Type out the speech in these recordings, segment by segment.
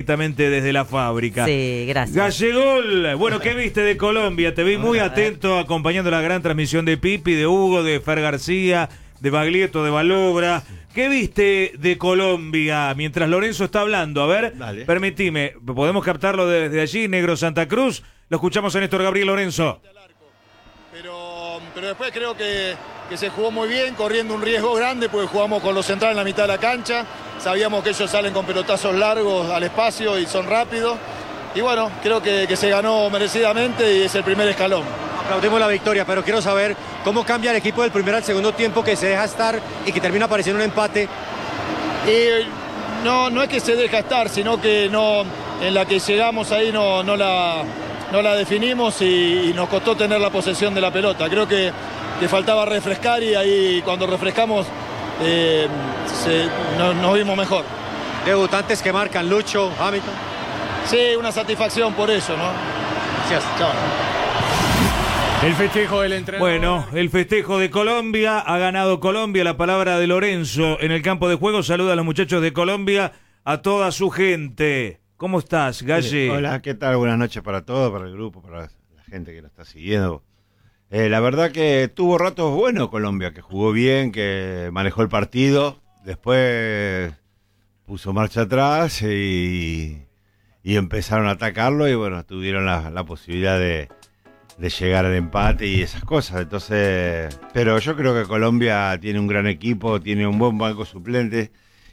directamente desde la fábrica. Sí, gracias. Gallegol, bueno, ¿qué viste de Colombia? Te vi muy atento acompañando la gran transmisión de Pipi, de Hugo, de Fer García, de Baglietto, de Balobra. ¿Qué viste de Colombia mientras Lorenzo está hablando? A ver, dale. Permitime, ¿podemos captarlo desde allí, Negro Santa Cruz? Lo escuchamos a Néstor Gabriel Lorenzo. Pero después creo que se jugó muy bien, corriendo un riesgo grande, porque jugamos con los centrales en la mitad de la cancha. Sabíamos que ellos salen con pelotazos largos al espacio y son rápidos. Y bueno, creo que se ganó merecidamente y es el primer escalón. Aplaudimos la victoria, pero quiero saber cómo cambia el equipo del primer al segundo tiempo, que se deja estar y que termina apareciendo un empate. No es que se deja estar, sino que no, en la que llegamos ahí no la definimos y nos costó tener la posesión de la pelota. Creo que faltaba refrescar y ahí cuando refrescamos nos vimos mejor. Debutantes que marcan, Lucho, Hamilton. Sí, una satisfacción por eso, ¿no? Gracias. Chao. El festejo del entrenador. Bueno, el festejo de Colombia, ha ganado Colombia, la palabra de Lorenzo en el campo de juego, saluda a los muchachos de Colombia, a toda su gente. ¿Cómo estás, Galle? Hola, ¿qué tal? Buenas noches para todos, para el grupo, para la gente que nos está siguiendo. La verdad que tuvo ratos buenos Colombia, que jugó bien, que manejó el partido, después puso marcha atrás y empezaron a atacarlo y bueno, tuvieron la posibilidad de llegar al empate y esas cosas. Entonces, pero yo creo que Colombia tiene un gran equipo, tiene un buen banco suplente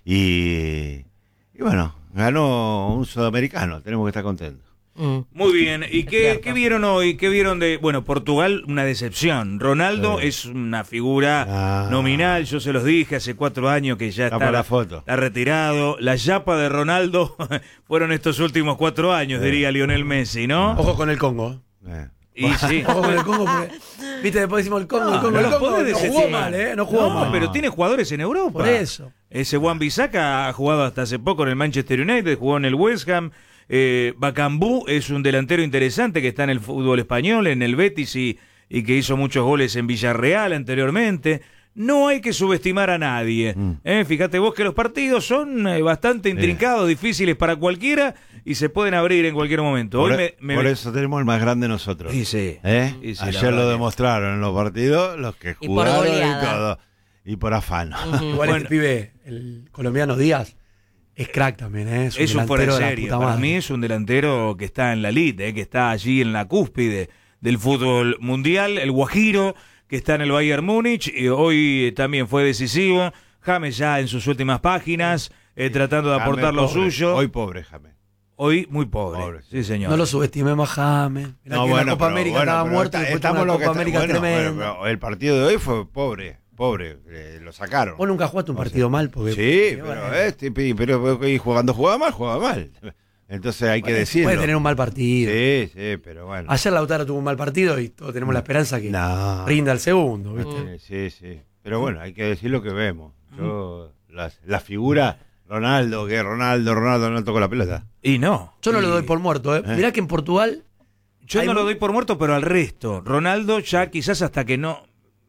y bueno, ganó un sudamericano, tenemos que estar contentos. Muy bien, ¿y qué vieron hoy? ¿Qué vieron de...? Bueno, Portugal, una decepción. Ronaldo es una figura nominal, yo se los dije hace 4 años que ya para la foto. Está retirado. La yapa de Ronaldo fueron estos últimos 4 años, diría Lionel Messi, ¿no? Ojo con el Congo. Y sí. Ojo con el Congo porque, viste, después decimos el Congo, No lo podés no decir jugó mal. mal, no jugó mal. Pero tiene jugadores en Europa. Por eso. Ese Wan-Bissaka ha jugado hasta hace poco en el Manchester United, jugó en el West Ham. Bakambu es un delantero interesante que está en el fútbol español, en el Betis y que hizo muchos goles en Villarreal anteriormente. No hay que subestimar a nadie. Fíjate vos que los partidos son bastante intrincados, difíciles para cualquiera y se pueden abrir en cualquier momento. Por eso tenemos el más grande nosotros. Sí, sí. Sí, ayer lo demostraron en los partidos, los que jugaron y todo. Y por afán. Igual este pibe, el colombiano Díaz, es crack también, es un fuera de serie. Para mí es un delantero que está en la elite, que está allí en la cúspide del fútbol mundial. El Guajiro, que está en el Bayern Múnich, y hoy también fue decisivo. James ya en sus últimas páginas, tratando de aportar lo suyo. Hoy pobre James. Hoy muy pobre. Sí, señor. No lo subestimemos a James. Mirá que la Copa América estaba muerto y después tuvo una Copa América tremenda. Pero el partido de hoy fue pobre, lo sacaron. Vos nunca jugaste un partido mal porque... Sí, pero cuando jugaba mal. Entonces hay que decirlo. Puede tener un mal partido. Sí, pero bueno. Ayer Lautaro tuvo un mal partido y todos tenemos la esperanza que rinda el segundo, ¿viste? Sí. Pero bueno, hay que decir lo que vemos. Yo, la figura Ronaldo no tocó la pelota. Y no. Yo no lo doy por muerto, Mirá que en Portugal... Yo no lo doy por muerto, pero al resto. Ronaldo ya quizás hasta que no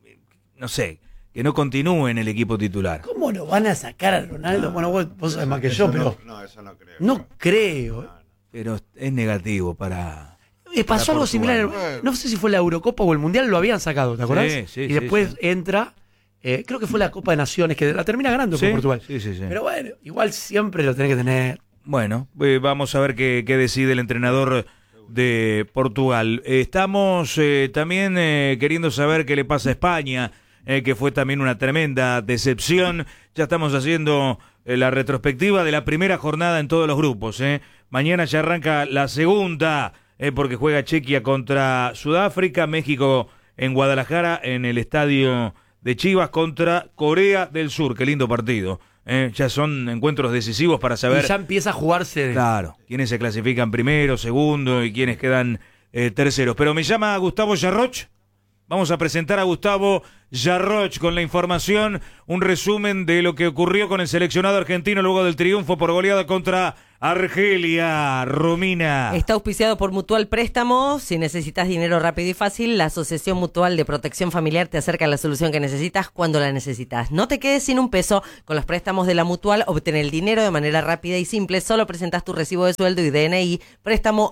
sé, que no continúe en el equipo titular. ¿Cómo lo van a sacar a Ronaldo? Bueno, vos sabés más que yo, pero... No, eso no creo. No creo. Pero es negativo para... pasó algo similar. No sé si fue la Eurocopa o el Mundial, lo habían sacado, ¿te acordás? Sí, y después entra... creo que fue la Copa de Naciones, que la termina ganando con Portugal. Sí. Pero bueno, igual siempre lo tenés que tener. Bueno, vamos a ver qué decide el entrenador de Portugal. Estamos también queriendo saber qué le pasa a España, que fue también una tremenda decepción. Ya estamos haciendo la retrospectiva de la primera jornada en todos los grupos. Mañana ya arranca la segunda, porque juega Chequia contra Sudáfrica, México en Guadalajara, en el estadio de Chivas contra Corea del Sur. Qué lindo partido. Ya son encuentros decisivos para saber... Y ya empieza a jugarse... Claro, quiénes se clasifican primero, segundo y quiénes quedan terceros. Pero me llama Gustavo Yarroch. Vamos a presentar a Gustavo Yarroch con la información, un resumen de lo que ocurrió con el seleccionado argentino luego del triunfo por goleada contra Argelia, Romina. Está auspiciado por Mutual Préstamo. Si necesitas dinero rápido y fácil, la Asociación Mutual de Protección Familiar te acerca a la solución que necesitas cuando la necesitas. No te quedes sin un peso. Con los préstamos de la Mutual, obtén el dinero de manera rápida y simple. Solo presentas tu recibo de sueldo y DNI. Préstamo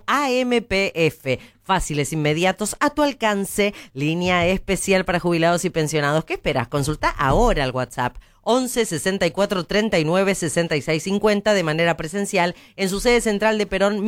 AMPF. Fáciles, inmediatos, a tu alcance. Línea especial para jubilados y pensionados. ¿Qué esperas? Consulta ahora al WhatsApp 11 64 39 66 50 de manera presencial en su sede central de Perón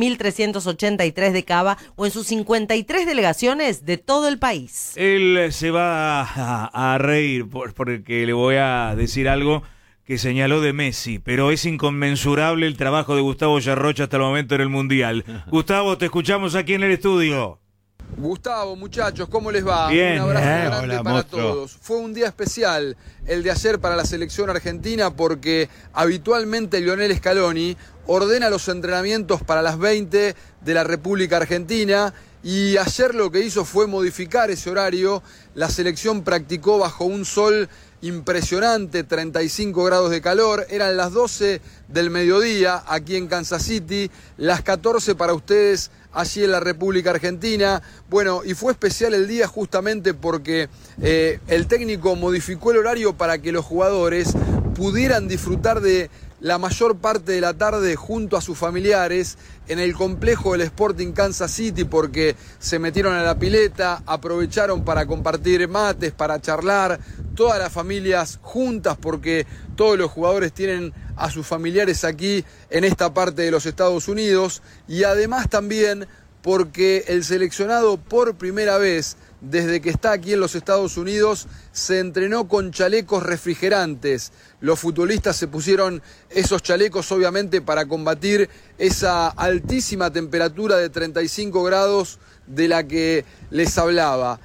1383 de Cava o en sus 53 delegaciones de todo el país. Él se va a reír porque le voy a decir algo que señaló de Messi, pero es inconmensurable el trabajo de Gustavo Yarrocha hasta el momento en el Mundial. Gustavo, te escuchamos aquí en el estudio. Gustavo, muchachos, ¿cómo les va? Bien. Un abrazo grande Hola, para monstruo. todos. Fue un día especial el de ayer para la selección argentina porque habitualmente Lionel Scaloni ordena los entrenamientos para las 20 de la República Argentina y ayer lo que hizo fue modificar ese horario. La selección practicó bajo un sol impresionante, 35 grados de calor, eran las 12 del mediodía aquí en Kansas City, las 14 para ustedes allí en la República Argentina. Bueno, y fue especial el día justamente porque el técnico modificó el horario para que los jugadores pudieran disfrutar de la mayor parte de la tarde junto a sus familiares en el complejo del Sporting Kansas City, porque se metieron a la pileta, aprovecharon para compartir mates, para charlar, todas las familias juntas, porque todos los jugadores tienen a sus familiares aquí en esta parte de los Estados Unidos, y además también porque el seleccionado por primera vez desde que está aquí en los Estados Unidos se entrenó con chalecos refrigerantes. Los futbolistas se pusieron esos chalecos obviamente para combatir esa altísima temperatura de 35 grados de la que les hablaba.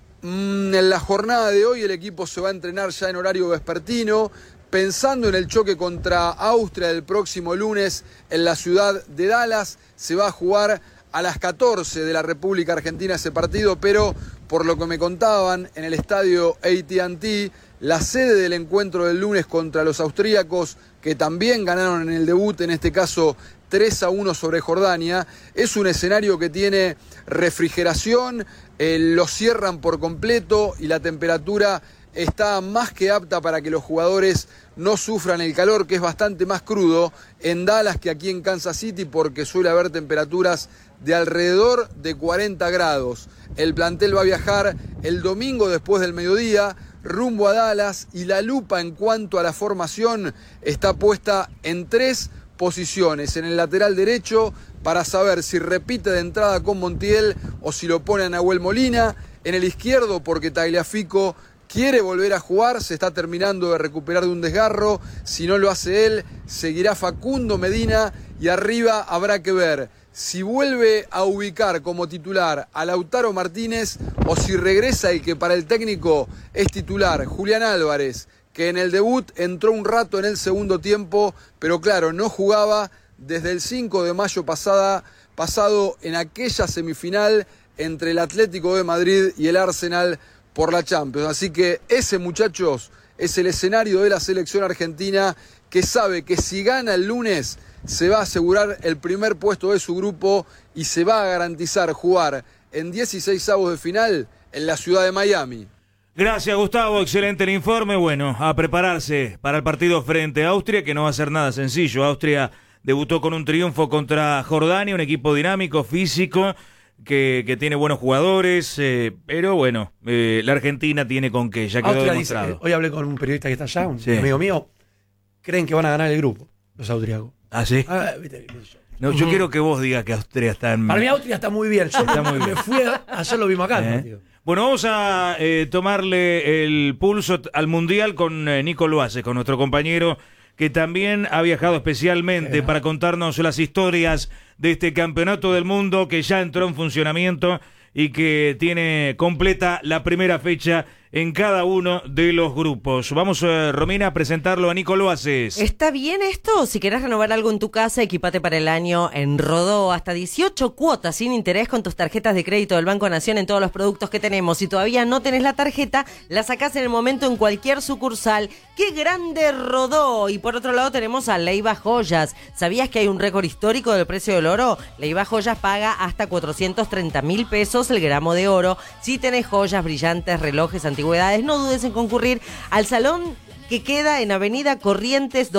En la jornada de hoy el equipo se va a entrenar ya en horario vespertino, pensando en el choque contra Austria del próximo lunes en la ciudad de Dallas. Se va a jugar a las 14 de la República Argentina ese partido, pero por lo que me contaban, en el estadio AT&T, la sede del encuentro del lunes contra los austríacos, que también ganaron en el debut, en este caso 3-1 sobre Jordania, es un escenario que tiene refrigeración, lo cierran por completo y la temperatura está más que apta para que los jugadores no sufran el calor, que es bastante más crudo en Dallas que aquí en Kansas City, porque suele haber temperaturas de alrededor de 40 grados. El plantel va a viajar el domingo después del mediodía rumbo a Dallas y la lupa en cuanto a la formación está puesta en 3 posiciones. En el lateral derecho para saber si repite de entrada con Montiel o si lo pone a Nahuel Molina. En el izquierdo porque Tagliafico quiere volver a jugar, se está terminando de recuperar de un desgarro. Si no lo hace él, seguirá Facundo Medina y arriba habrá que ver si vuelve a ubicar como titular a Lautaro Martínez o si regresa el que para el técnico es titular, Julián Álvarez, que en el debut entró un rato en el segundo tiempo, pero claro, no jugaba desde el 5 de mayo pasado en aquella semifinal entre el Atlético de Madrid y el Arsenal por la Champions. Así que ese, muchachos, es el escenario de la selección argentina, que sabe que si gana el lunes se va a asegurar el primer puesto de su grupo y se va a garantizar jugar en 16avos de final en la ciudad de Miami. Gracias, Gustavo, excelente el informe. Bueno, a prepararse para el partido frente a Austria, que no va a ser nada sencillo. Austria debutó con un triunfo contra Jordania, un equipo dinámico, físico, que tiene buenos jugadores, pero bueno, la Argentina tiene con qué, ya quedó Austria demostrado. dice, hoy hablé con un periodista que está allá, un Sí. amigo mío, creen que van a ganar el grupo, los austriacos. ¿Ah, sí? Viste. No, yo quiero que vos digas que Austria está en... Para mí Austria está muy bien. Yo Está muy me bien. fui, ayer lo vimos acá el partido. Bueno, vamos a tomarle el pulso al Mundial con Nico Loaces, con nuestro compañero que también ha viajado especialmente para contarnos las historias de este campeonato del mundo que ya entró en funcionamiento y que tiene completa la primera fecha en cada uno de los grupos. Vamos, Romina, a presentarlo a Nico Loaces. ¿Está bien esto? Si querés renovar algo en tu casa, equipate para el año en Rodó. Hasta 18 cuotas sin interés con tus tarjetas de crédito del Banco Nación en todos los productos que tenemos. Si todavía no tenés la tarjeta, la sacás en el momento en cualquier sucursal. ¡Qué grande Rodó! Y por otro lado tenemos a Leiva Joyas. ¿Sabías que hay un récord histórico del precio del oro? Leiva Joyas paga hasta 430.000 pesos el gramo de oro. Si tenés joyas, brillantes, relojes, antigüedades, no dudes en concurrir al salón que queda en Avenida Corrientes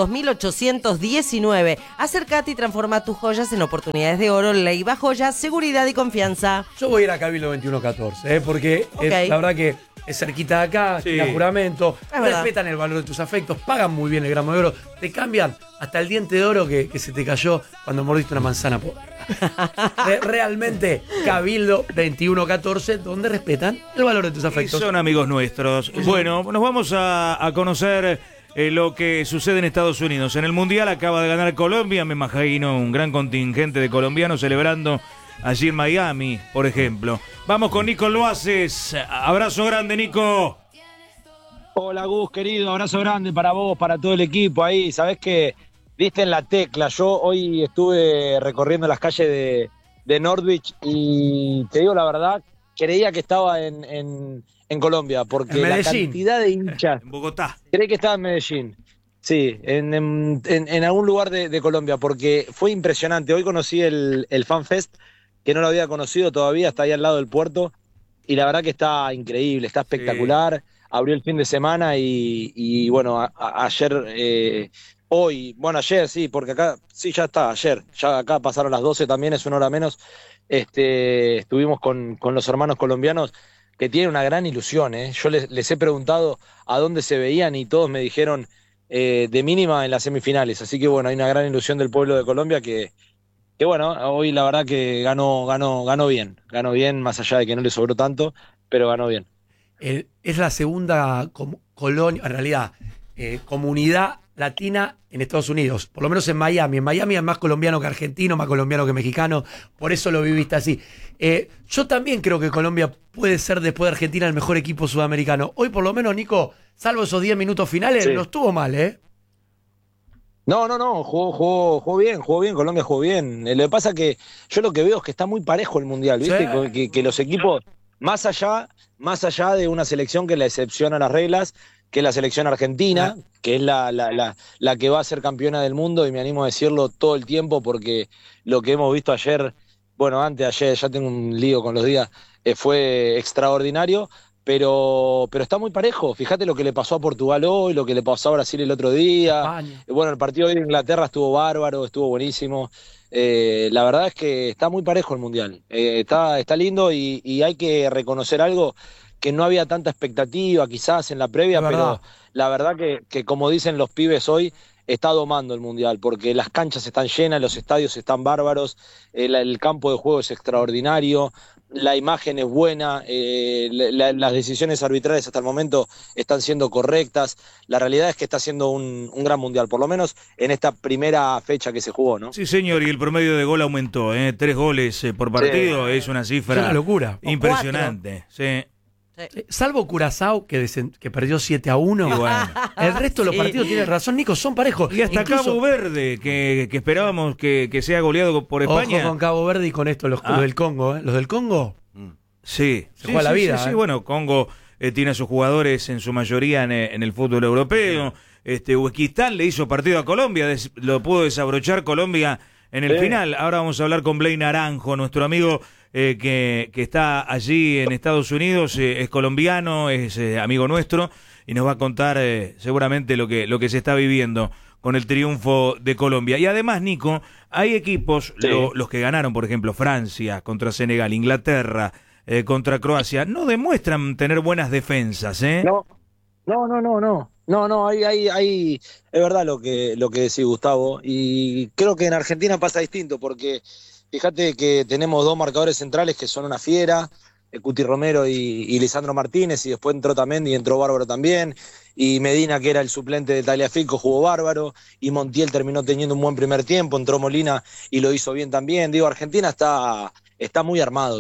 2819. Acércate y transforma tus joyas en oportunidades de oro. Leiva Joyas, seguridad y confianza. Yo voy a ir a Cabildo 2114, porque la verdad que es cerquita de acá, Sí. tiene juramento, Es verdad. respetan el valor de tus afectos, pagan muy bien el gramo de oro, te cambian hasta el diente de oro que se te cayó cuando mordiste una manzana podrida. Realmente, Cabildo 2114, donde respetan el valor de tus Y afectos. son amigos nuestros. Bueno, nos vamos a conocer lo que sucede en Estados Unidos. En el Mundial acaba de ganar Colombia, me imagino un gran contingente de colombianos celebrando allí en Miami, por ejemplo. Vamos con Nico Loaces. Abrazo grande, Nico. Hola Gus, querido, abrazo grande para vos, para todo el equipo ahí. Sabés que diste en la tecla. Yo hoy estuve recorriendo las calles de Northwich y te digo la verdad, creía que estaba en Colombia, porque En la Medellín. cantidad de hinchas. En Bogotá. Creí que estaba en Medellín. Sí, en algún lugar de Colombia, porque fue impresionante. Hoy conocí el Fan Fest, que no lo había conocido todavía, está ahí al lado del puerto, y la verdad que está increíble, está espectacular. Abrió el fin de semana y bueno, ayer, ayer sí, porque acá, sí, ya está, ayer, ya acá pasaron las 12 también, es una hora menos, estuvimos con los hermanos colombianos, que tienen una gran ilusión, ¿eh? Yo les he preguntado a dónde se veían y todos me dijeron de mínima en las semifinales, así que bueno, hay una gran ilusión del pueblo de Colombia que bueno, hoy la verdad que ganó bien, más allá de que no le sobró tanto, pero ganó bien. Es la segunda colonia, en realidad, comunidad latina en Estados Unidos, por lo menos en Miami. En Miami hay más colombiano que argentino, más colombiano que mexicano, por eso lo viviste así. Yo también creo que Colombia puede ser, después de Argentina, el mejor equipo sudamericano. Hoy, por lo menos, Nico, salvo esos 10 minutos finales, Sí. no estuvo mal, ¿eh? No, jugó bien, Colombia jugó bien. Lo que pasa es que yo lo que veo es que está muy parejo el Mundial, ¿viste? Sí. Que los equipos, más allá de una selección que la excepciona las reglas, que es la selección argentina, que es la que va a ser campeona del mundo, y me animo a decirlo todo el tiempo, porque lo que hemos visto ayer, bueno, antes de ayer, ya tengo un lío con los días, fue extraordinario. Pero está muy parejo. Fíjate lo que le pasó a Portugal hoy, lo que le pasó a Brasil el otro día. España. Bueno, el partido hoy de Inglaterra estuvo bárbaro, estuvo buenísimo. La verdad es que está muy parejo el Mundial. Está lindo y hay que reconocer algo, que no había tanta expectativa quizás en la previa, Es verdad. pero la verdad que como dicen los pibes hoy, está domando el Mundial, porque las canchas están llenas, los estadios están bárbaros, el campo de juego es extraordinario, la imagen es buena, las decisiones arbitrales hasta el momento están siendo correctas. La realidad es que está siendo un gran Mundial, por lo menos en esta primera fecha que se jugó, ¿no? Sí, señor, y el promedio de gol aumentó, 3 goles por partido, es una cifra Es una locura. impresionante. Sí. Salvo Curazao, que perdió 7-1. Y bueno. El resto de los Sí. partidos, tiene razón, Nico, son parejos. Y hasta Incluso, Cabo Verde, que esperábamos que sea goleado por España. ojo con Cabo Verde y con esto, los del Congo, ¿eh? Los del Congo. Sí, Se juega la vida, Sí, ¿eh? bueno, Congo tiene a sus jugadores en su mayoría en el fútbol europeo. Uzbekistán le hizo partido a Colombia, lo pudo desabrochar Colombia en el final. Ahora vamos a hablar con Blay Naranjo, nuestro amigo que está allí en Estados Unidos, es colombiano, es amigo nuestro, y nos va a contar seguramente lo que se está viviendo con el triunfo de Colombia. Y además, Nico, hay equipos, Sí. los que ganaron, por ejemplo, Francia contra Senegal, Inglaterra contra Croacia, no demuestran tener buenas defensas, ¿eh? No, hay, es verdad lo que decís, Gustavo, y creo que en Argentina pasa distinto, porque fíjate que tenemos dos marcadores centrales que son una fiera, Cuti Romero y Lisandro Martínez, y después entró Tamendi y entró bárbaro también, y Medina, que era el suplente de Tagliafico, jugó bárbaro, y Montiel terminó teniendo un buen primer tiempo, entró Molina y lo hizo bien también. Digo, Argentina está muy armado, ¿viste?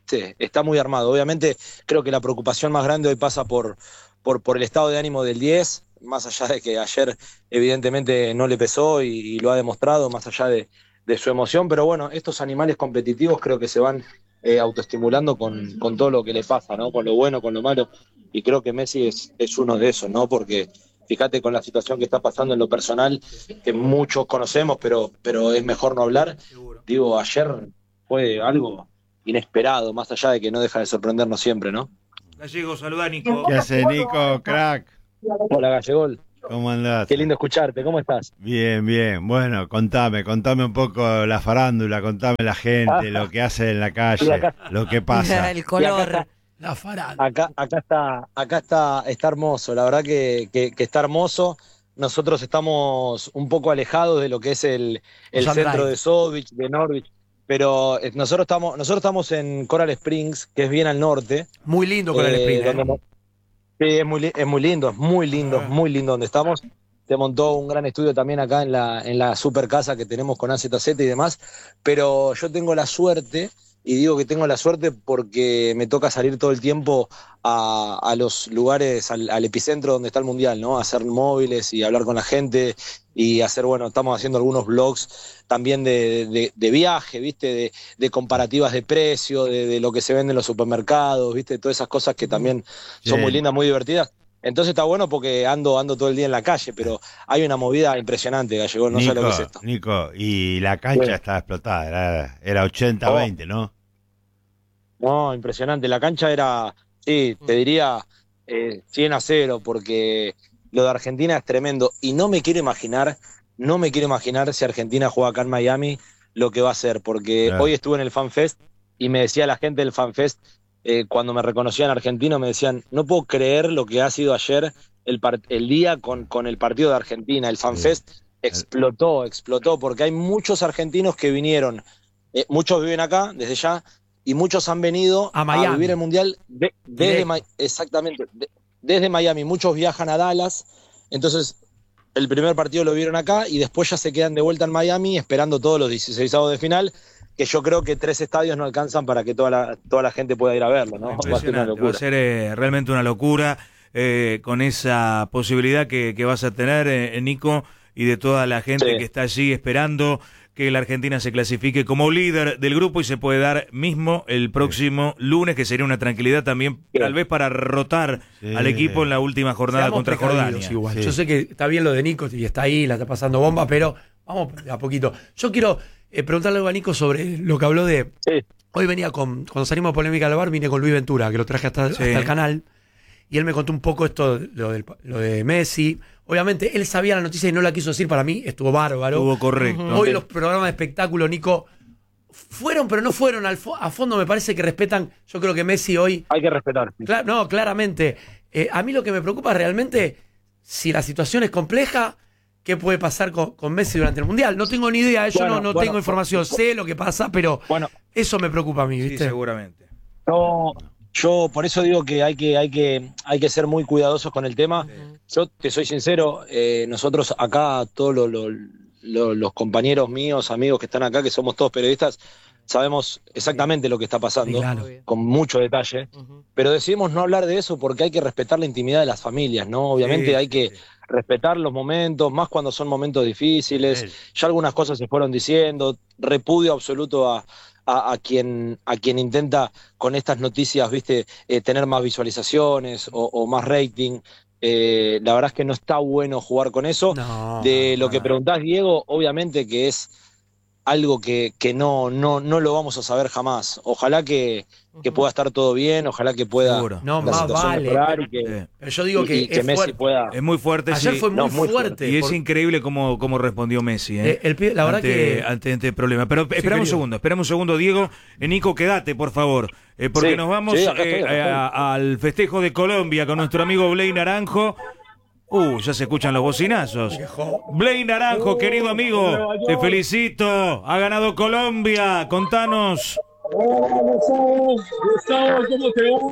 ¿viste? Está muy armado. Obviamente creo que la preocupación más grande hoy pasa por el estado de ánimo del 10, más allá de que ayer evidentemente no le pesó y lo ha demostrado, más allá de su emoción, pero bueno, estos animales competitivos creo que se van autoestimulando con todo lo que le pasa, ¿no? Con lo bueno, con lo malo, y creo que Messi es uno de esos, ¿no? Porque fíjate con la situación que está pasando en lo personal, que muchos conocemos, pero es mejor no hablar. Digo, ayer fue algo inesperado, más allá de que no deja de sorprendernos siempre, ¿no? Gallego, saluda Nico. ¿Qué hace, Nico, crack? Hola, Gallegol. ¿Cómo andás? Qué lindo escucharte, ¿cómo estás? Bien, bien. Bueno, contame un poco la farándula, contame la gente, lo que hace en la calle, lo que pasa. El color. La farándula. Acá está hermoso, la verdad que está hermoso. Nosotros estamos un poco alejados de lo que es el centro de Sovich, de Norwich, pero nosotros estamos en Coral Springs, que es bien al norte. Muy lindo Coral Springs. Sí, es muy lindo donde estamos. Se montó un gran estudio también acá en la super casa que tenemos con AZZ y demás, pero yo tengo la suerte, y digo que tengo la suerte porque me toca salir todo el tiempo a los lugares, al epicentro donde está el Mundial, ¿no? A hacer móviles y hablar con la gente y hacer, bueno, estamos haciendo algunos vlogs también de viaje, ¿viste? De comparativas de precio, de lo que se vende en los supermercados, ¿viste? Todas esas cosas que también son muy lindas, muy divertidas. Entonces está bueno porque ando todo el día en la calle, pero hay una movida impresionante, Gallego, no sé lo que es esto. Nico, y la cancha estaba explotada, era 80-20, ¿no? No, impresionante. La cancha era, sí, te diría 100-0, porque lo de Argentina es tremendo. Y no me quiero imaginar si Argentina juega acá en Miami lo que va a hacer, porque hoy estuve en el FanFest y me decía la gente del FanFest, cuando me reconocían argentino, me decían, no puedo creer lo que ha sido ayer el día con el partido de Argentina. El FanFest explotó, porque hay muchos argentinos que vinieron, muchos viven acá desde ya, y muchos han venido a vivir el Mundial desde Miami. Muchos viajan a Dallas, entonces el primer partido lo vieron acá y después ya se quedan de vuelta en Miami esperando todos los 16avos de final, que yo creo que 3 estadios no alcanzan para que toda la gente pueda ir a verlo, ¿no? Va a ser una locura. Va a ser realmente una locura, con esa posibilidad que vas a tener, Nico, y de toda la gente que está allí esperando que la Argentina se clasifique como líder del grupo y se puede dar mismo el próximo lunes, que sería una tranquilidad también, tal vez para rotar al equipo en la última jornada contra Jordania. Igual. Yo sé que está bien lo de Nico y está ahí, la está pasando bomba, pero vamos a poquito. Yo quiero preguntarle algo a Nico sobre lo que habló de... Hoy venía cuando salimos de Polémica al Bar, vine con Luis Ventura, que lo traje hasta el canal, y él me contó un poco esto, lo de Messi. Obviamente, él sabía la noticia y no la quiso decir. Para mí estuvo bárbaro. Estuvo correcto. Hoy los programas de espectáculo, Nico, fueron, pero no fueron a fondo. Me parece que respetan. Yo creo que Messi hoy... Hay que respetar. Claramente. A mí lo que me preocupa realmente, si la situación es compleja, ¿qué puede pasar con Messi durante el Mundial? No tengo ni idea. Yo no tengo información. Sé lo que pasa, pero eso me preocupa a mí, ¿viste? Sí, seguramente. No... Yo por eso digo que hay que ser muy cuidadosos con el tema. Yo te soy sincero, nosotros acá, todos los compañeros míos, amigos que están acá, que somos todos periodistas, sabemos exactamente lo que está pasando, con mucho detalle, pero decidimos no hablar de eso porque hay que respetar la intimidad de las familias, ¿no? Obviamente hay que respetar los momentos, más cuando son momentos difíciles. Ya algunas cosas se fueron diciendo, repudio absoluto a quien intenta con estas noticias, viste, tener más visualizaciones o más rating. La verdad es que no está bueno jugar con eso. Lo que preguntás, Diego, obviamente que es algo que no lo vamos a saber jamás. Ojalá que pueda estar todo bien, ojalá que pueda más vale. Pero yo digo que Messi pueda... Es muy fuerte. Ayer fue muy fuerte. Y es increíble cómo respondió Messi, la verdad ante este problema. Pero esperamos un segundo, Diego. Nico, quédate, por favor, porque nos vamos al festejo de Colombia con nuestro amigo Blay Naranjo. Ya se escuchan los bocinazos. Blay Naranjo, querido amigo, te felicito. Ha ganado Colombia. Contanos. Gustavo, ¿cómo te va?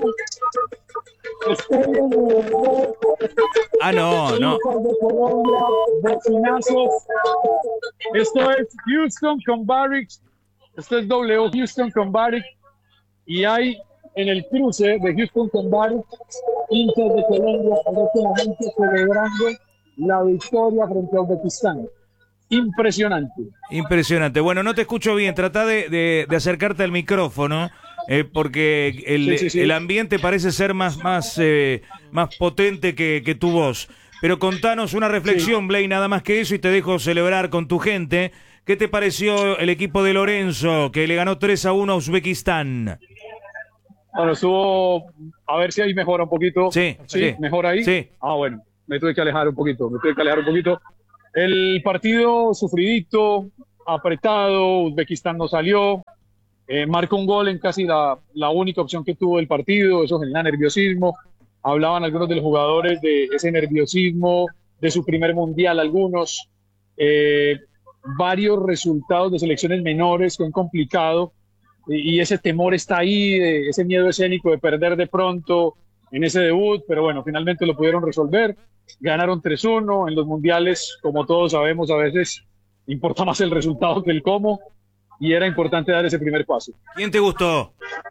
No. Bocinazos. Esto es Houston con Barrick. Esto es W Houston con Barrick. y hay en el cruce de Houston con Bares, hinchas de Colombia en este momento celebrando la victoria frente a Uzbekistán. Impresionante. Impresionante. Bueno, no te escucho bien. Trata de acercarte al micrófono, porque el ambiente parece ser más potente que tu voz. Pero contanos una reflexión, Blay, nada más que eso, y te dejo celebrar con tu gente. ¿Qué te pareció el equipo de Lorenzo, que le ganó 3-1 a Uzbekistán? Bueno, estuvo, a ver si ahí mejora un poquito. Sí. ¿Mejora ahí? Sí. Bueno, me tuve que alejar un poquito. El partido sufridito, apretado, Uzbekistán no salió, marcó un gol en casi la única opción que tuvo el partido, eso genera nerviosismo. Hablaban algunos de los jugadores de ese nerviosismo, de su primer mundial algunos, varios resultados de selecciones menores que han complicado, y ese temor está ahí, ese miedo escénico de perder de pronto en ese debut, pero bueno, finalmente lo pudieron resolver, ganaron 3-1, en los mundiales, como todos sabemos, a veces importa más el resultado que el cómo, y era importante dar ese primer paso. ¿Quién te gustó?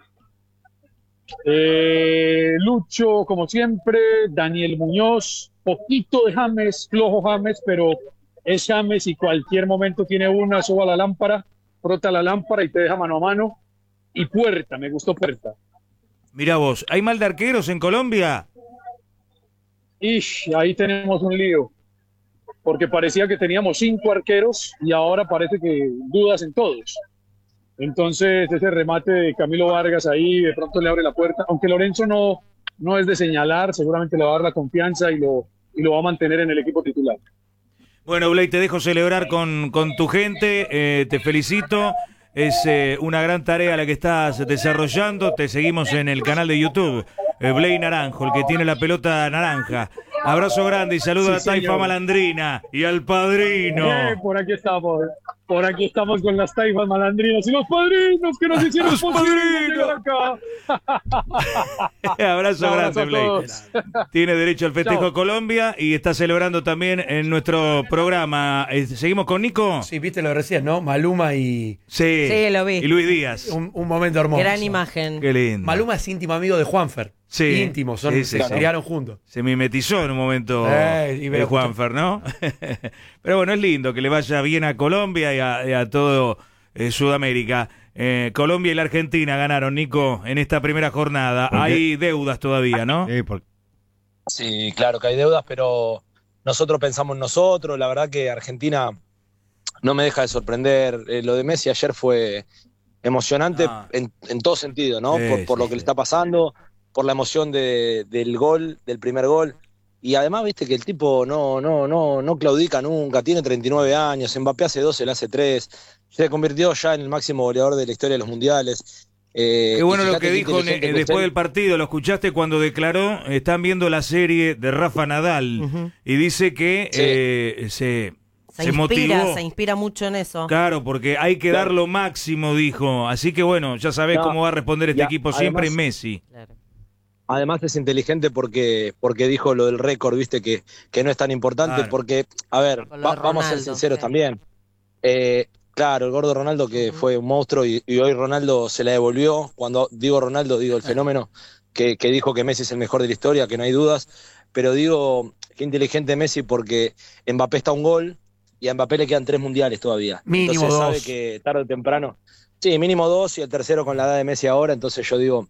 Lucho, como siempre, Daniel Muñoz, poquito de James, flojo James, pero es James y cualquier momento tiene una, soba la lámpara, frota la lámpara y te deja mano a mano. Y Puerta, me gustó Puerta. Mira vos, ¿hay mal de arqueros en Colombia? Ahí tenemos un lío, porque parecía que teníamos 5 arqueros y ahora parece que dudas en todos. Entonces ese remate de Camilo Vargas ahí de pronto le abre la puerta, aunque Lorenzo no es de señalar, seguramente le va a dar la confianza y lo va a mantener en el equipo titular. Bueno, Blay, te dejo celebrar con tu gente, te felicito, es una gran tarea la que estás desarrollando, te seguimos en el canal de YouTube, Blay Naranjo, el que tiene la pelota naranja. Abrazo grande y saludo a Taifa Malandrina y al padrino. Por aquí estamos con las Taifas Malandrinas y los padrinos que nos hicieron posible llegar acá. Abrazo grande, Blay. Tiene derecho al festejo Colombia y está celebrando también en nuestro programa. ¿Seguimos con Nico? Sí, viste lo de recién, ¿no? Maluma y... Sí, lo vi. Y Luis Díaz. Un momento hermoso. Gran imagen. Qué lindo. Maluma es íntimo amigo de Juanfer. Sí. Íntimos, se criaron juntos. Se mimetizó en un momento de Juanfer, ¿no? Pero bueno, es lindo que le vaya bien a Colombia y a todo Sudamérica. Colombia y la Argentina ganaron, Nico, en esta primera jornada. Hay deudas todavía, ¿no? Sí, claro que hay deudas, pero nosotros pensamos en nosotros. La verdad que Argentina no me deja de sorprender. Lo de Messi ayer fue emocionante en todo sentido, ¿no? Por lo que le está pasando, por la emoción del gol, del primer gol. Y además, viste que el tipo no claudica nunca, tiene 39 años, Mbappé hace 2, él hace 3, se convirtió ya en el máximo goleador de la historia de los mundiales. Qué bueno lo que dijo después del partido, lo escuchaste cuando declaró, están viendo la serie de Rafa Nadal, y dice que se motivó. Se inspira mucho en eso. Claro, porque hay que dar lo máximo, dijo. Así que bueno, ya sabés cómo va a responder este equipo siempre, en Messi. Claro. Además es inteligente porque dijo lo del récord, viste, que no es tan importante, porque, a ver, vamos a ser sinceros también. Claro, el gordo Ronaldo que fue un monstruo y hoy Ronaldo se la devolvió. Cuando digo Ronaldo, digo el fenómeno que dijo que Messi es el mejor de la historia, que no hay dudas. Pero digo, qué inteligente Messi porque Mbappé está a un gol y a Mbappé le quedan 3 mundiales todavía. Mínimo entonces 2. sabe que tarde o temprano... Sí, mínimo 2 y el tercero con la edad de Messi ahora. Entonces yo digo...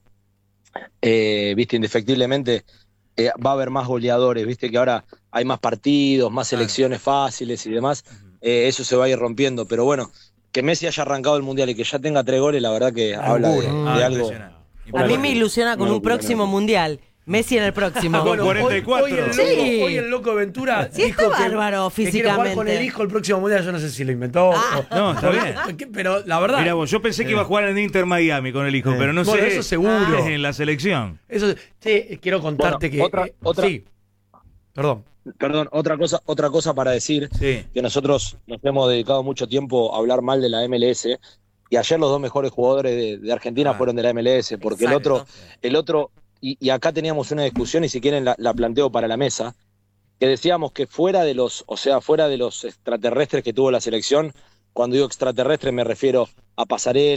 viste, indefectiblemente va a haber más goleadores, viste que ahora hay más partidos, más selecciones fáciles y demás, eso se va a ir rompiendo, pero bueno, que Messi haya arrancado el Mundial y que ya tenga 3 goles, la verdad que habla de algo. A mí me ilusiona con un próximo Mundial. Messi en el próximo. Con 44. Hoy el loco Ventura dijo bárbaro físicamente. Que quiere jugar con el hijo el próximo mundial. Yo no sé si lo inventó. No, está bien. Pero la verdad. Mira vos, yo pensé que iba a jugar en Inter Miami con el hijo, pero no sé. Eso seguro. En la selección. Eso, quiero contarte que. Otra. Sí. Perdón, otra cosa para decir, que nosotros nos hemos dedicado mucho tiempo a hablar mal de la MLS, y ayer los 2 mejores jugadores de Argentina fueron de la MLS, porque el otro y acá teníamos una discusión, y si quieren la planteo para la mesa, que decíamos que fuera de los extraterrestres que tuvo la selección, cuando digo extraterrestres me refiero a Pasarela,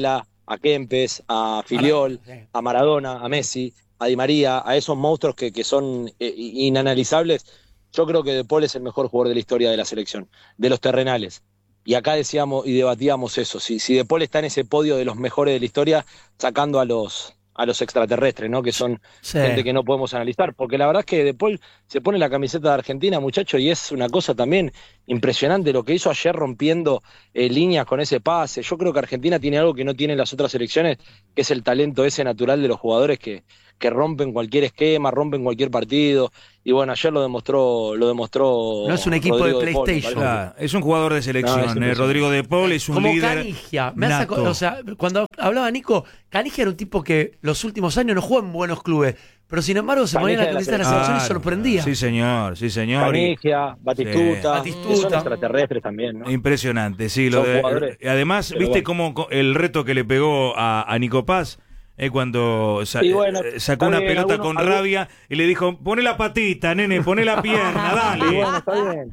a Kempes, a Filiol, a Maradona, a Messi, a Di María, a esos monstruos que son inanalizables. Yo creo que De Paul es el mejor jugador de la historia de la selección, de los terrenales. Y acá decíamos y debatíamos eso, si De Paul está en ese podio de los mejores de la historia, sacando a los extraterrestres, ¿no? Que son gente que no podemos analizar, porque la verdad es que De Paul se pone la camiseta de Argentina, muchacho, y es una cosa también impresionante lo que hizo ayer rompiendo líneas con ese pase. Yo creo que Argentina tiene algo que no tienen las otras selecciones, que es el talento ese natural de los jugadores que rompen cualquier esquema, rompen cualquier partido, y bueno, ayer lo demostró. No es un equipo Rodrigo de PlayStation. Claro, es un jugador de selección. Rodrigo De Paul es un como líder Canigia. nato. O sea, cuando hablaba Nico, Canigia era un tipo que los últimos años no jugó en buenos clubes, pero sin embargo se ponía en la camiseta de la selección y sorprendía. Sí, señor. Canigia, Batistuta, son extraterrestres también, ¿no? Impresionante, sí. Además, ¿viste cómo el reto que le pegó a Nico Paz? Cuando sacó una pelota con rabia y le dijo, pone la patita, nene, pone la pierna, dale. Bueno, está bien.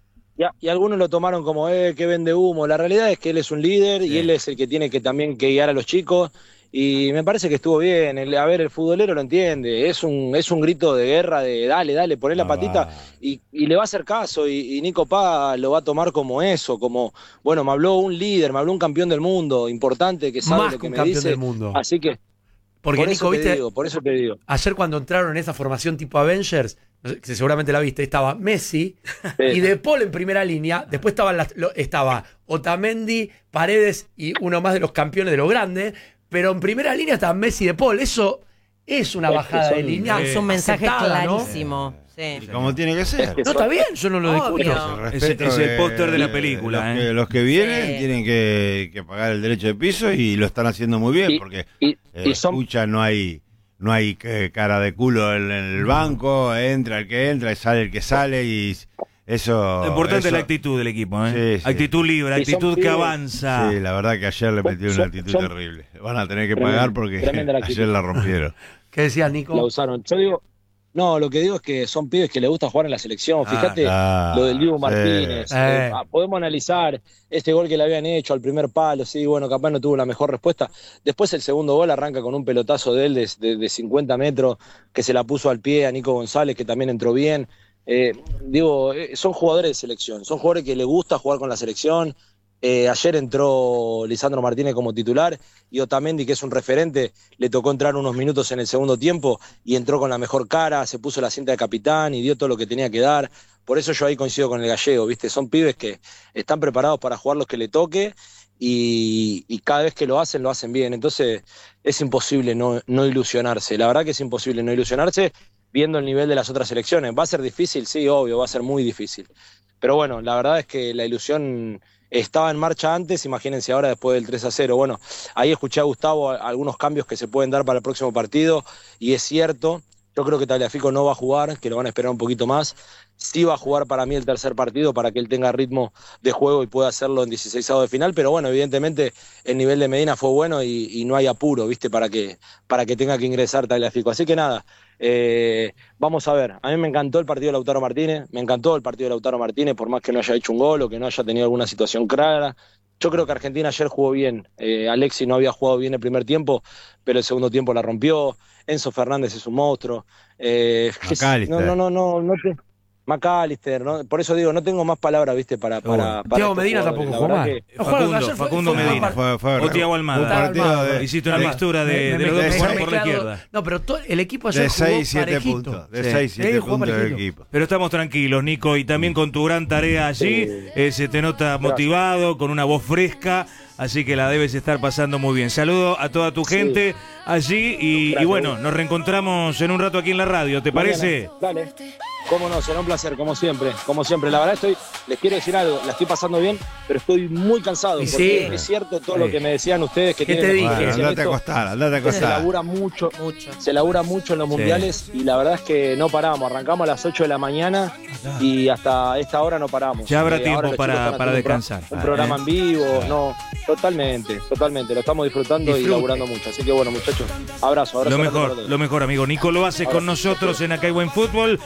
Y algunos lo tomaron como, que vende humo. La realidad es que él es un líder y él es el que tiene que también que guiar a los chicos. Y me parece que estuvo bien. El futbolero lo entiende. Es un grito de guerra de dale, poné la patita. Y le va a hacer caso. Y Nico Paz lo va a tomar como eso. Como, bueno, me habló un líder, me habló un campeón del mundo importante que sabe lo que me dice. Del mundo. Así que. Porque Nico, por eso te digo. Ayer cuando entraron en esa formación tipo Avengers, que seguramente la viste, estaba Messi y De Paul en primera línea. Después estaba Otamendi, Paredes y uno más de los campeones de los grandes. Pero en primera línea estaba Messi y De Paul. Eso es una bajada de línea. Es un mensaje clarísimo. ¿no? Sí. Como tiene que ser. No, está bien, yo no lo discuto. Es el póster de la película. Los que vienen tienen que pagar el derecho de piso y lo están haciendo muy bien, porque escucha, no hay cara de culo en el banco, entra el que entra y sale el que sale, y eso. Lo importante es la actitud del equipo, ¿eh? Sí. Actitud libre, actitud que avanza. Sí, la verdad que ayer le metieron una actitud terrible. Van a tener que pagar porque ayer la rompieron. ¿Qué decías, Nico? La usaron. Yo digo. No, lo que digo es que son pibes que les gusta jugar en la selección. Fíjate lo del Dibu Martínez. Podemos analizar este gol que le habían hecho al primer palo. Sí, bueno, capaz no tuvo la mejor respuesta. Después el segundo gol arranca con un pelotazo de él de 50 metros que se la puso al pie a Nico González, que también entró bien. Son jugadores de selección. Son jugadores que les gusta jugar con la selección. Ayer entró Lisandro Martínez como titular y Otamendi, que es un referente, le tocó entrar unos minutos en el segundo tiempo y entró con la mejor cara, se puso la cinta de capitán y dio todo lo que tenía que dar. Por eso yo ahí coincido con el gallego, ¿viste? Son pibes que están preparados para jugar los que le toque y cada vez que lo hacen bien. Entonces es imposible no ilusionarse. La verdad que es imposible no ilusionarse viendo el nivel de las otras selecciones. ¿Va a ser difícil? Sí, obvio, va a ser muy difícil. Pero bueno, la verdad es que la ilusión estaba en marcha antes, imagínense ahora después del 3-0. Bueno, ahí escuché a Gustavo algunos cambios que se pueden dar para el próximo partido, y es cierto, yo creo que Tagliafico no va a jugar, que lo van a esperar un poquito más. Sí va a jugar para mí el tercer partido para que él tenga ritmo de juego y pueda hacerlo en 16avos de final, pero bueno, evidentemente el nivel de Medina fue bueno y no hay apuro, ¿viste? Para que tenga que ingresar Tagliafico. Así que nada, vamos a ver. A mí me encantó el partido de Lautaro Martínez, por más que no haya hecho un gol o que no haya tenido alguna situación clara. Yo creo que Argentina ayer jugó bien. Alexis no había jugado bien el primer tiempo, pero el segundo tiempo la rompió. Enzo Fernández es un monstruo. McAllister, ¿no? Por eso digo, no tengo más palabras, ¿viste? Para Thiago Medina tampoco jugó mal. Facundo Medina. O Thiago Almada. Hiciste una mixtura de los dos jugadores por la izquierda. No, pero el equipo ayer de 6-7 puntos. De 6-7 puntos del equipo. Pero estamos tranquilos, Nico, y también con tu gran tarea allí, se te nota motivado, con una voz fresca. Así que la debes estar pasando muy bien. Saludo a toda tu gente allí y bueno, nos reencontramos en un rato aquí en la radio, ¿te parece? Dale. Cómo no, será un placer, como siempre. La verdad les quiero decir algo, la estoy pasando bien, pero estoy muy cansado. Porque es cierto todo lo que me decían ustedes que tienen. ¿Qué te dije? Bueno, andate a acostar. Se labura mucho en los mundiales y la verdad es que no paramos. Arrancamos a las 8 de la mañana y hasta esta hora no paramos. Ya habrá tiempo para descansar. Un programa en vivo, no, totalmente. Lo estamos disfrutando y laburando mucho. Así que bueno, muchachos, abrazo. Lo mejor, amigo. Nico Lo haces con nosotros en Acá hay Buen Fútbol.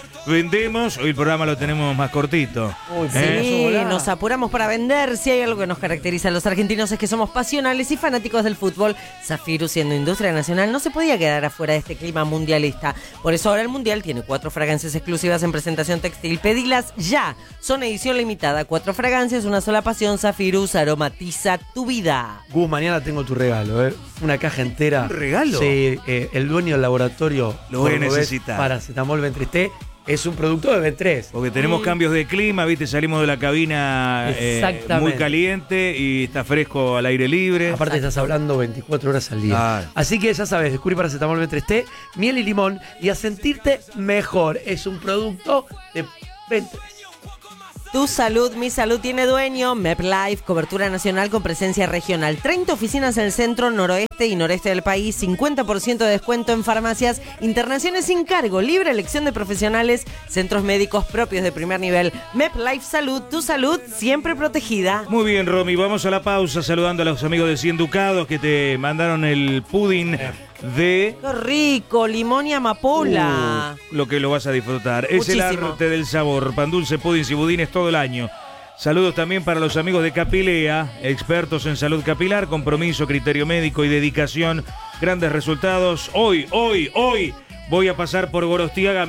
vendemos, hoy el programa lo tenemos más cortito. Uy, Sí, nos apuramos para vender. Si hay algo que nos caracteriza a los argentinos es que somos pasionales y fanáticos del fútbol. Safiru, siendo industria nacional, no se podía quedar afuera de este clima mundialista. Por eso ahora el Mundial tiene 4 fragancias exclusivas en presentación textil. Pedilas ya. Son edición limitada. 4 fragancias, una sola pasión. Safiru aromatiza tu vida. Gus, mañana tengo tu regalo, una caja entera. ¿Un regalo? Sí, el dueño del laboratorio Lo voy a cordobés necesitar. Paracetamol Ventresté es un producto de B3. Porque tenemos cambios de clima, viste, salimos de la cabina Exactamente. muy caliente y está fresco al aire libre. Aparte estás hablando 24 horas al día. Ah. Así que ya sabes, descubrí Paracetamol B3T, miel y limón y a sentirte mejor. Es un producto de B3. Tu salud, mi salud tiene dueño. MepLife, cobertura nacional con presencia regional. 30 oficinas en el centro, noroeste y noreste del país. 50% de descuento en farmacias. Internaciones sin cargo. Libre elección de profesionales. Centros médicos propios de primer nivel. MepLife Salud, tu salud siempre protegida. Muy bien, Romy, vamos a la pausa saludando a los amigos de 100 Ducados que te mandaron el pudding de... ¡Qué rico! Limón y amapola. Lo que lo vas a disfrutar. Es el Muchísimo. arte del sabor. Pan dulce, puddings y budines todo el año. Saludos también para los amigos de Capilea, expertos en salud capilar, compromiso, criterio médico y dedicación. Grandes resultados. Hoy voy a pasar por Gorostiaga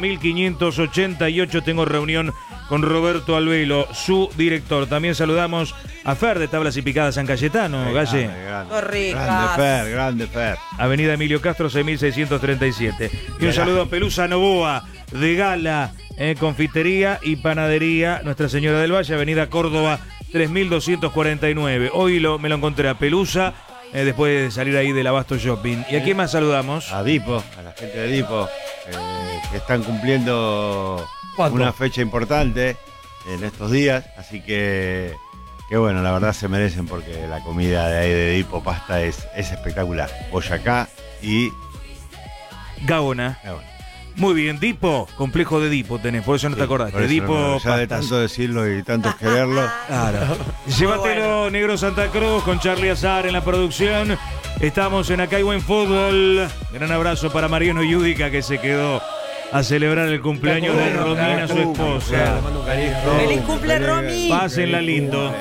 1588. Tengo reunión con Roberto Albelo, su director. También saludamos a Fer de Tablas y Picadas San Cayetano. Galle. ¡Qué ricas! Grande Fer. Avenida Emilio Castro 6637. Y un saludo a Pelusa Novoa de Gala, confitería y panadería Nuestra Señora del Valle, Avenida Córdoba 3249. Hoy me lo encontré a Pelusa después de salir ahí del Abasto Shopping. ¿Y a quién más saludamos? A Dipo, a la gente de Dipo, que están cumpliendo ¿Cuánto? una fecha importante en estos días, así que bueno, la verdad se merecen porque la comida de ahí de Dipo Pasta es espectacular. Boyacá y Gaona. bueno, Muy bien, Dipo, complejo de Dipo tenés, por eso no te acordaste. por eso Dipo, no, ya de pastas. tanto decirlo y tanto quererlo. Claro. Llévatelo, Negro Santa Cruz, con Charlie Azar en la producción. Estamos en Acá hay Buen Fútbol. Gran abrazo para Mariano Yudica, que se quedó a celebrar el cumpleaños de Romina, su esposa. Le mando un cariño. ¡Feliz cumple, Romy! Pásenla lindo.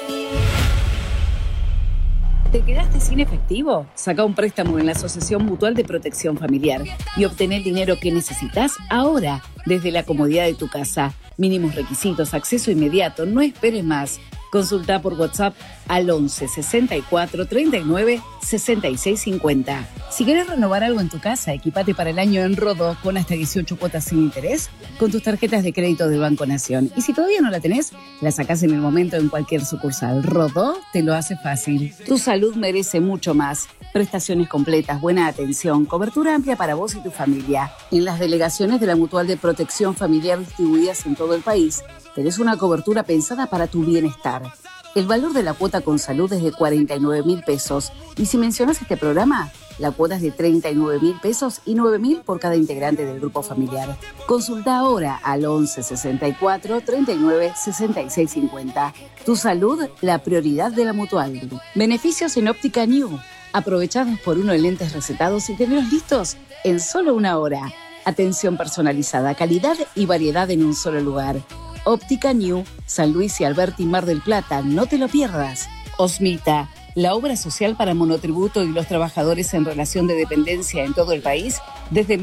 ¿Te quedaste sin efectivo? Saca un préstamo en la Asociación Mutual de Protección Familiar y obtén el dinero que necesitas ahora, desde la comodidad de tu casa. Mínimos requisitos, acceso inmediato, no esperes más. Consulta por WhatsApp al 11 64 39 66 50. Si querés renovar algo en tu casa, equipate para el año en Rodó con hasta 18 cuotas sin interés con tus tarjetas de crédito del Banco Nación. Y si todavía no la tenés, la sacás en el momento en cualquier sucursal. Rodó te lo hace fácil. Tu salud merece mucho más. Prestaciones completas, buena atención, cobertura amplia para vos y tu familia. En las delegaciones de la Mutual de Protección Familiar distribuidas en todo el país, tenés una cobertura pensada para tu bienestar. El valor de la cuota con salud es de 49.000 pesos. Y si mencionas este programa, la cuota es de 39.000 pesos y 9.000 por cada integrante del grupo familiar. Consulta ahora al 11 64 39 66 50. Tu salud, la prioridad de la Mutual. Beneficios en Óptica New. Aprovechados por uno en lentes recetados y tenerlos listos en solo una hora. Atención personalizada, calidad y variedad en un solo lugar. Óptica New, San Luis y Alberti, Mar del Plata, no te lo pierdas. Osmita, la obra social para monotributo y los trabajadores en relación de dependencia en todo el país desde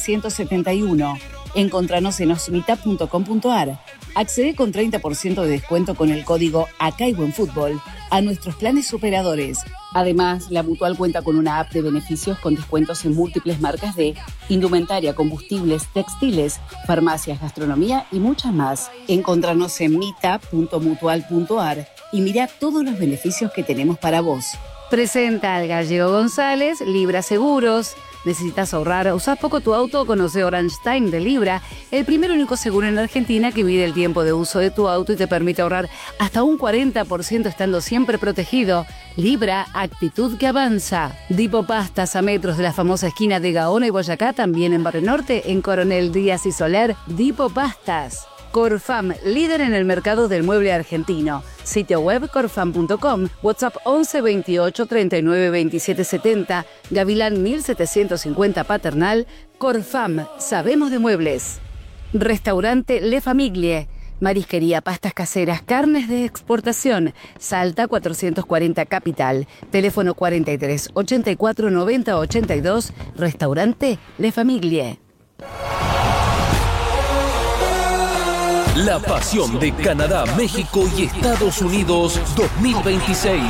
1971. Encontranos en osmita.com.ar. Accede con 30% de descuento con el código Acá hay Buen Fútbol a nuestros planes superadores. Además, la Mutual cuenta con una app de beneficios con descuentos en múltiples marcas de indumentaria, combustibles, textiles, farmacias, gastronomía y muchas más. Encontranos en mita.mutual.ar y mira todos los beneficios que tenemos para vos. Presenta al Gallego González, Libra Seguros. ¿Necesitas ahorrar? ¿Usás poco tu auto? Conoce Orange Time de Libra, el primer y único seguro en Argentina que mide el tiempo de uso de tu auto y te permite ahorrar hasta un 40% estando siempre protegido. Libra, actitud que avanza. Dipo Pastas, a metros de la famosa esquina de Gaona y Boyacá, también en Barrio Norte, en Coronel Díaz y Soler. Dipo Pastas. Corfam, líder en el mercado del mueble argentino. Sitio web corfam.com, WhatsApp 11 28 39 27 70, Gavilán 1750 Paternal. Corfam, sabemos de muebles. Restaurante Le Famiglie. Marisquería, pastas caseras, carnes de exportación. Salta 440 Capital. Teléfono 43 84 90 82. Restaurante Le Famiglie. La pasión de Canadá, México y Estados Unidos 2026.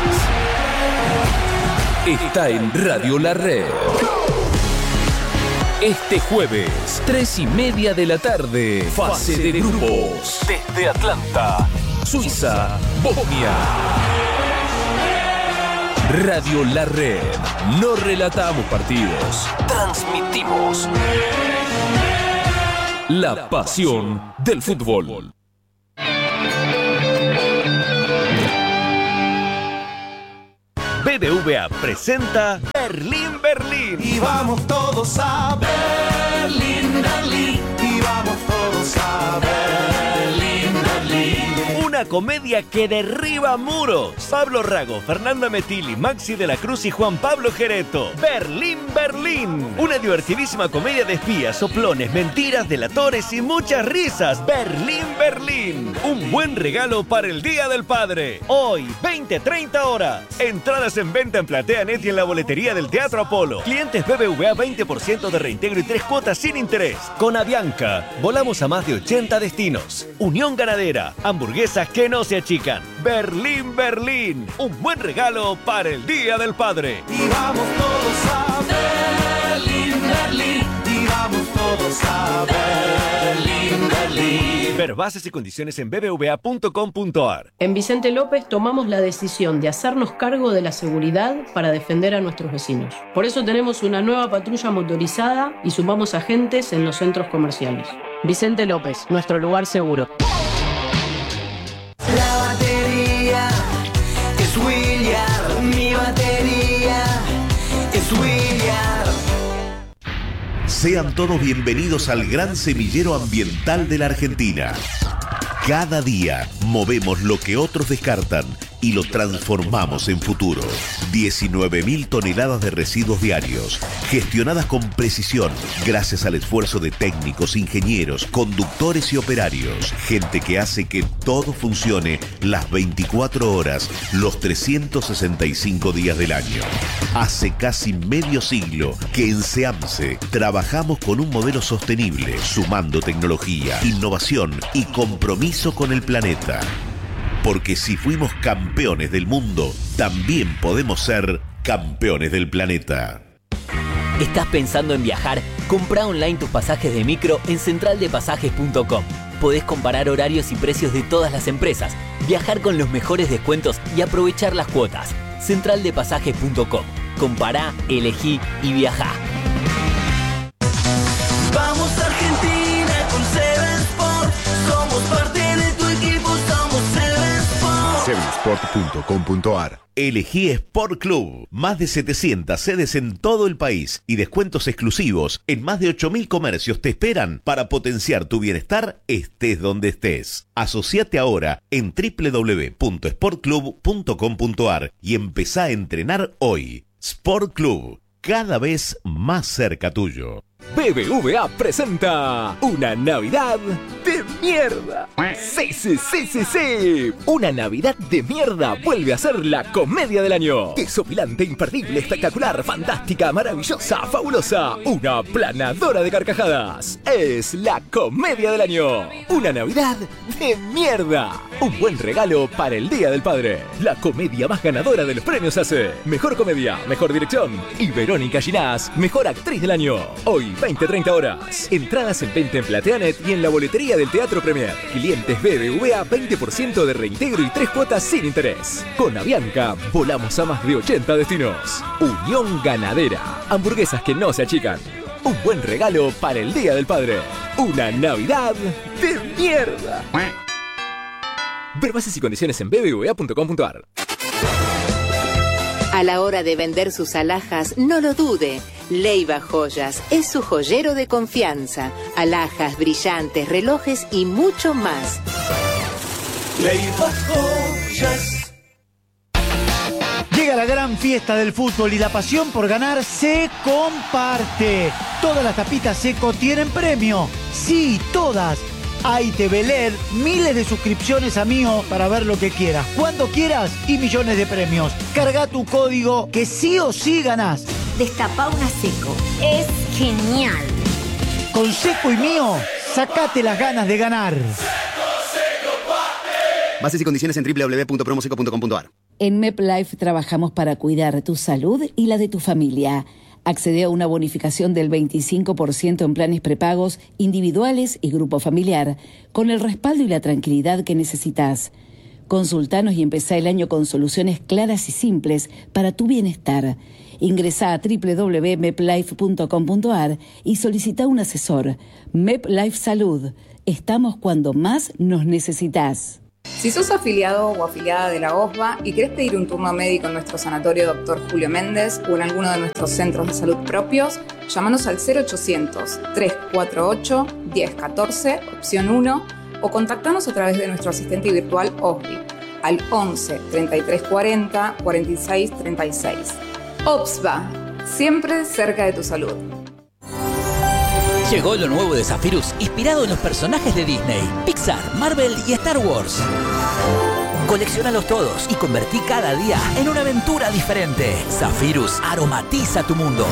Está en Radio La Red. Este jueves, 3:30 de la tarde, fase de grupos. Desde Atlanta, Suiza, Bosnia. Radio La Red. No relatamos partidos, transmitimos la pasión del fútbol. BBVA presenta Berlín, Berlín. Y vamos todos a Berlín, Berlín. Y vamos todos a Berlín, Berlín. Una comedia que derriba muros. Pablo Rago, Fernanda Metilli, Maxi de la Cruz y Juan Pablo Gereto. Berlín, Berlín. Una divertidísima comedia de espías, soplones, mentiras, delatores y muchas risas. Berlín, Berlín. Un buen regalo para el Día del Padre. Hoy, 20-30 horas. Entradas en venta en PlateaNet y en la boletería del Teatro Apolo. Clientes BBVA 20% de reintegro y 3 cuotas sin interés. Con Avianca, volamos a más de 80 destinos. Unión Ganadera, hamburguesas que no se achican. Berlín, Berlín. Un buen regalo para el Día del Padre. Y vamos todos a Berlín, Berlín. Y vamos todos a Berlín, Berlín. Ver bases y condiciones en bbva.com.ar. En Vicente López tomamos la decisión de hacernos cargo de la seguridad para defender a nuestros vecinos. Por eso tenemos una nueva patrulla motorizada y sumamos agentes en los centros comerciales. Vicente López, nuestro lugar seguro. La batería es William, mi batería es William. Sean todos bienvenidos al gran semillero ambiental de la Argentina. Cada día movemos lo que otros descartan y lo transformamos en futuro. 19.000 toneladas de residuos diarios, gestionadas con precisión, gracias al esfuerzo de técnicos, ingenieros, conductores y operarios. Gente que hace que todo funcione las 24 horas, los 365 días del año. Hace casi medio siglo que en SEAMSE trabajamos con un modelo sostenible, sumando tecnología, innovación y compromiso con el planeta. Porque si fuimos campeones del mundo, también podemos ser campeones del planeta. ¿Estás pensando en viajar? Comprá online tus pasajes de micro en centraldepasajes.com. Podés comparar horarios y precios de todas las empresas, viajar con los mejores descuentos y aprovechar las cuotas. Centraldepasajes.com. Compará, elegí y viajá. Vamos Argentina con Seven Sport. Somos parte de tu equipo, somos Seven Sport. Sevensport.com.ar. Elegí Sport Club. Más de 700 sedes en todo el país y descuentos exclusivos en más de 8.000 comercios te esperan para potenciar tu bienestar estés donde estés. Asociate ahora en www.sportclub.com.ar y empezá a entrenar hoy. Sport Club, cada vez más cerca tuyo. BBVA presenta una Navidad de mierda. Sí. Una Navidad de mierda vuelve a ser la comedia del año. Desopilante, imperdible, espectacular, fantástica, maravillosa, fabulosa. Una planadora de carcajadas. Es la comedia del año. Una Navidad de mierda. Un buen regalo para el Día del Padre. La comedia más ganadora de los premios ACE. Mejor comedia, mejor dirección. Y Verónica Ginás, mejor actriz del año. Hoy 20-30 horas. Entradas en venta en PlateaNet y en la boletería del Teatro Premier. Clientes BBVA 20% de reintegro y 3 cuotas sin interés. Con Avianca volamos a más de 80 destinos. Unión Ganadera. Hamburguesas que no se achican. Un buen regalo para el Día del Padre. Una Navidad de mierda. Ver bases y condiciones en bbva.com.ar. A la hora de vender sus alhajas, no lo dude. Leiva Joyas es su joyero de confianza. Alhajas, brillantes, relojes y mucho más. Leiva Joyas. Llega a la gran fiesta del fútbol y la pasión por ganar se comparte. Todas las tapitas Seco tienen premio. Sí, todas. Hay TV LED, miles de suscripciones a Mío para ver lo que quieras, cuando quieras y millones de premios. Carga tu código que sí o sí ganás. Destapá una Seco. Es genial. Con Seco y Mío, sacate las ganas de ganar. Bases y condiciones en www.promoseco.com.ar. En MepLife trabajamos para cuidar tu salud y la de tu familia. Accede a una bonificación del 25% en planes prepagos, individuales y grupo familiar, con el respaldo y la tranquilidad que necesitas. Consultanos y empezá el año con soluciones claras y simples para tu bienestar. Ingresá a www.meplife.com.ar y solicita un asesor. MepLife Salud. Estamos cuando más nos necesitas. Si sos afiliado o afiliada de la OSBA y querés pedir un turno médico en nuestro sanatorio Dr. Julio Méndez o en alguno de nuestros centros de salud propios, llámanos al 0800-348-1014, opción 1, o contactanos a través de nuestro asistente virtual OSBI al 11 33 40 46 36. OSBA, siempre cerca de tu salud. Llegó lo nuevo de Zephyrus, inspirado en los personajes de Disney, Pixar, Marvel y Star Wars. Colecciónalos todos y convertí cada día en una aventura diferente. Zephyrus aromatiza tu mundo.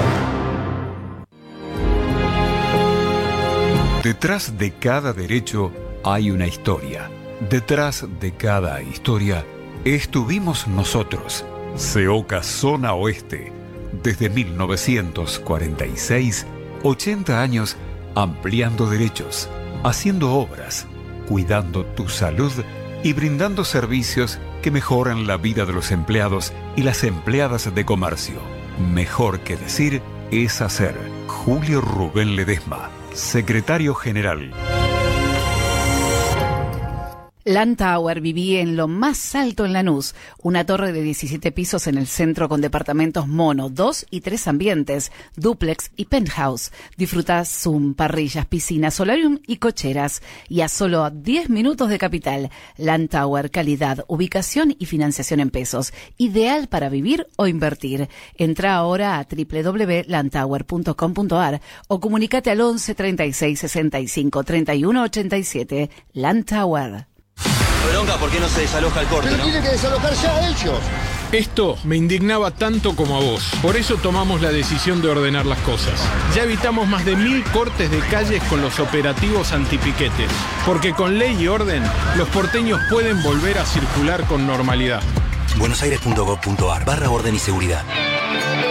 Detrás de cada derecho hay una historia. Detrás de cada historia estuvimos nosotros. CEOCA Zona Oeste. Desde 1946, 80 años ampliando derechos, haciendo obras, cuidando tu salud y brindando servicios que mejoran la vida de los empleados y las empleadas de comercio. Mejor que decir es hacer. Julio Rubén Ledesma, Secretario General. Landtower viví en lo más alto en Lanús, una torre de 17 pisos en el centro con departamentos mono, 2 y 3 ambientes, dúplex y penthouse. Disfruta Zoom, parrillas, piscinas, solarium y cocheras. Y a solo 10 minutos de Capital. Landtower, calidad, ubicación y financiación en pesos. Ideal para vivir o invertir. Entra ahora a www.landtower.com.ar o comunícate al 11 36 65 31 87. Landtower. Bronca, ¿por qué no se desaloja el corte? Pero tiene que desalojar ya ellos. Esto me indignaba tanto como a vos. Por eso tomamos la decisión de ordenar las cosas. Ya evitamos más de 1000 cortes de calles con los operativos antipiquetes. Porque con ley y orden, los porteños pueden volver a circular con normalidad. buenosaires.gov.ar/orden y seguridad.